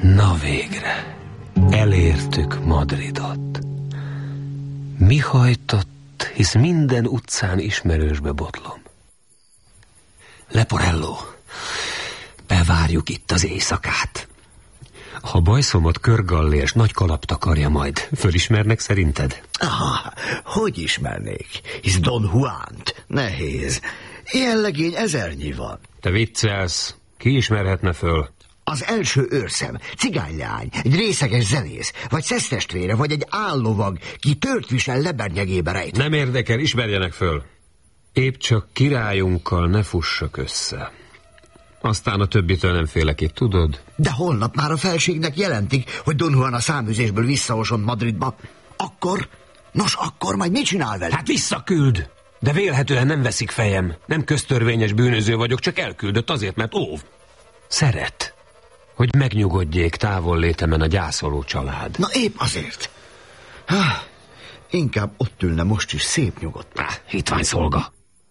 Na végre, elértük Madridot. Mi hajtott, hisz minden utcán ismerősbe botlom. Leporello, bevárjuk itt az éjszakát. Ha bajszomat Körgallérs nagy kalap takarja majd, fölismernek szerinted? Hogy ismernék? Hisz Don Juant nehéz. Ilyen legény ezernyi van. Te viccelsz, ki ismerhetne föl? Az első őrszem, cigányleány, egy részeges zenész, vagy szesztestvére, vagy egy állovag, ki tört visel lebernyegébe rejt. Nem érdekel, ismerjenek föl. Épp csak királyunkkal ne fussak össze. Aztán a többitől nem félek itt, tudod? De holnap már a felségnek jelentik, hogy Don Juan a száműzésből visszaosont Madridba. Akkor majd mit csinál vele? Hát visszaküld! De vélhetően nem veszik fejem. Nem köztörvényes bűnöző vagyok, csak elküldött azért, mert óv. Szeret, hogy megnyugodjék távollétemen a gyászoló család. Na épp azért. Inkább ott ülne most is szép nyugodtan. Hitvány szolga.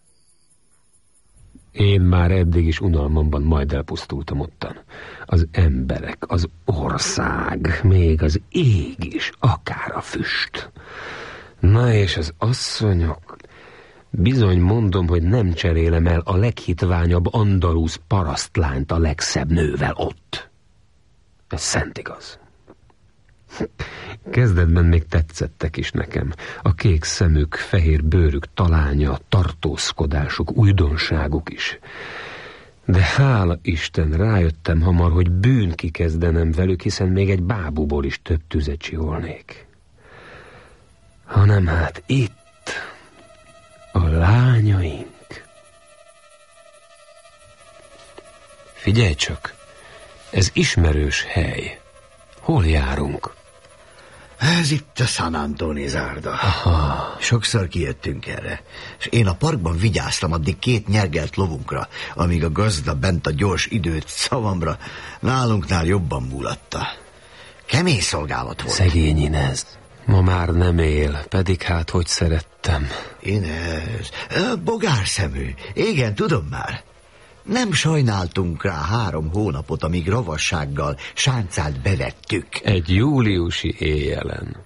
Én már eddig is unalmamban majd elpusztultam ottan. Az emberek, az ország, még az ég is, akár a füst. Na és az asszonyok... Bizony mondom, hogy nem cserélem el a leghitványabb andalusz parasztlányt a legszebb nővel ott. Ez szent igaz. Kezdetben még tetszettek is nekem. A kék szemük, fehér bőrük talánya, tartózkodásuk, újdonságuk is. De hála Isten, rájöttem hamar, hogy bűn kikezdenem velük, hiszen még egy bábúból is több tüzet csiholnék. Hanem hát itt a lányaink. Figyelj csak, ez ismerős hely. Hol járunk? Ez itt a San Antoni zárda. Sokszor kijöttünk erre, és én a parkban vigyáztam addig 2 nyergelt lovunkra, amíg a gazda bent a gyors időt szavamra nálunknál jobban múlatta. Kemény szolgálat volt. Szegény Inez. Ma már nem él, pedig hát hogy szerettem. Inez, bogárszemű. Igen, tudom már. Nem sajnáltunk rá 3 hónapot, amíg ravassággal sáncát bevettük. Egy júliusi éjjelen.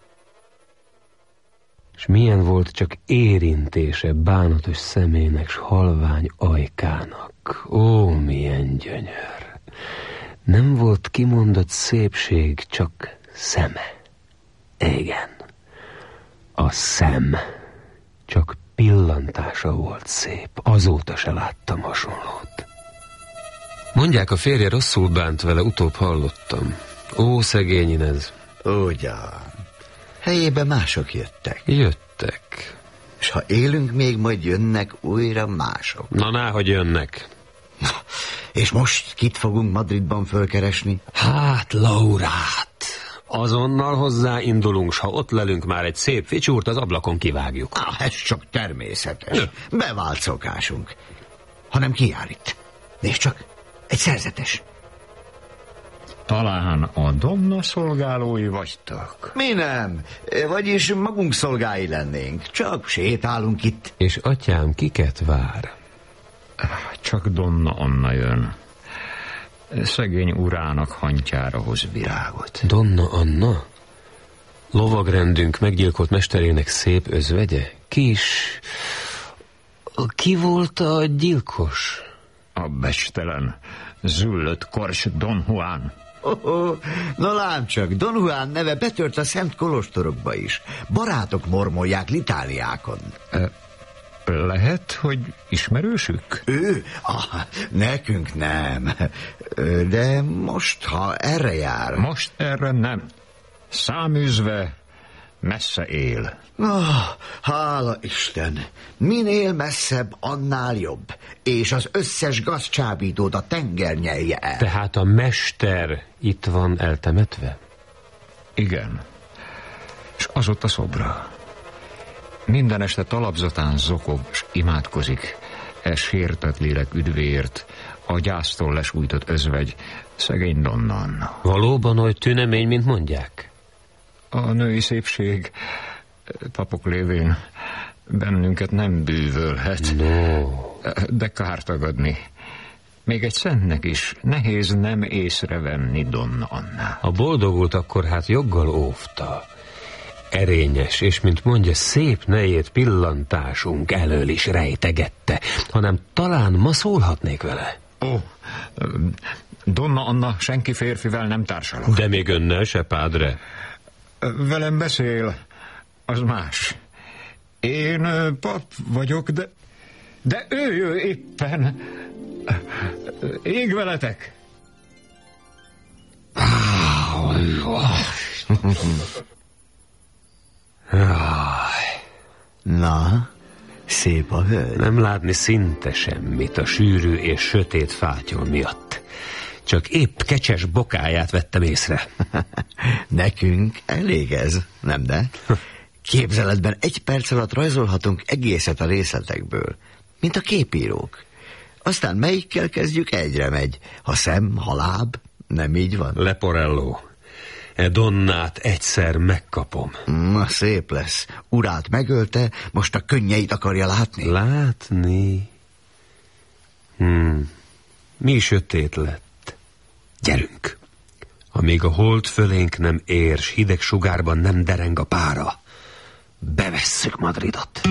És milyen volt csak érintése bánatos szemének s halvány ajkának. Ó, milyen gyönyör! Nem volt kimondott szépség, csak szeme. Igen, a szem. Csak pillantása volt szép. Azóta se láttam hasonlót. Mondják, a férje rosszul bánt vele, utóbb hallottam. Ó, szegény Inez. Ugyan. Helyébe mások jöttek. Jöttek. És ha élünk még, majd jönnek újra mások. Na, náhogy jönnek. Na, és most kit fogunk Madridban fölkeresni? Hát, Laurát. Azonnal hozzáindulunk, s ha ott lelünk már egy szép ficsúrt, az ablakon kivágjuk. Ez csak természetes. Bevált szokásunk. Hanem ki jár itt? Nézd csak, egy szerzetes. Talán a Donna szolgálói vagytok? Mi nem, vagyis magunk szolgái lennénk. Csak sétálunk itt. És atyám kiket vár? Csak Donna Anna jön. Szegény urának hantjára hoz virágot. Donna Anna? Lovagrendünk meggyilkolt mesterének szép özvegye? Ki volt a gyilkos? A becstelen, züllött kors Don Juan. Na lám csak, Don Juan neve betört a szent kolostorokba is. Barátok mormolják litániákon. Lehet, hogy ismerősük? Ő? Nekünk nem. De most, ha erre jár... Most erre nem. Száműzve messze él. Hála Isten! Minél messzebb, annál jobb. És az összes gazcsábítót a tenger nyelje el. Tehát a mester itt van eltemetve? Igen. És az ott a szobra. Minden este talapzatán zokog, s imádkozik. Sértett lélek üdvéért, a gyásztól lesújtott özvegy, szegény Donna Anna. Valóban oly tünemény, mint mondják? A női szépség, papok lévén, bennünket nem bűvölhet. No. De kár tagadni. Még egy szentnek is nehéz nem észrevenni Donna Anna. A boldogult akkor hát joggal óvta. Erényes, és mint mondja, szép nejét pillantásunk elől is rejtegette, hanem talán ma szólhatnék vele. Donna Anna senki férfivel nem társalog. De még önnel se, padre. Velem beszél, az más. Én pap vagyok, de ő éppen. Ég veletek! Na, szép a hölgy. Nem látni szinte semmit a sűrű és sötét fátyol miatt. Csak épp kecses bokáját vettem észre. Nekünk elég ez, nem de? Képzeletben 1 perc alatt rajzolhatunk egészet a részletekből, mint a képírók. Aztán melyikkel kezdjük, egyre megy. Ha szem, ha láb, nem így van? Leporello, Donnát egyszer megkapom. Na, szép lesz. Urát megölte, most a könnyeit akarja látni? Látni? Mi sötét lett. Gyerünk! Amíg a hold fölénk nem ér, s hideg sugárban nem dereng a pára, bevesszük Madridot.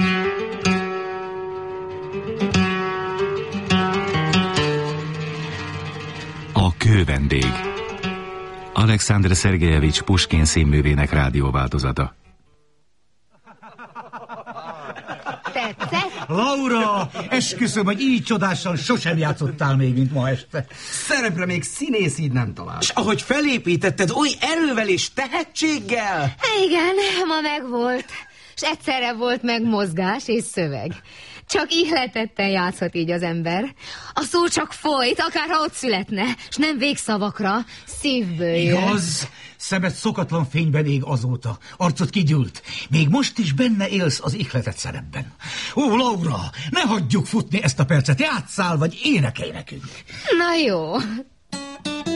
A kővendég. Alexandr Szergejevics Puskin színművének rádióváltozata. Tetszett? Laura, esküszöm, hogy így csodásan sosem játszottál még, mint ma este. Szerepre még színész így nem talált. És ahogy felépítetted, oly erővel és tehetséggel. Igen, ma megvolt. És egyszerre volt meg mozgás és szöveg. Csak ihletetten játszhat így az ember. A szó csak folyt, akárha ott születne, és nem végszavakra, szívből jön. Igaz, szemed szokatlan fényben ég azóta, arcod kigyűlt. Még most is benne élsz az ihletett szerepben. Ó, Laura, ne hagyjuk futni ezt a percet, játsszál, vagy énekelj nekünk. Na jó,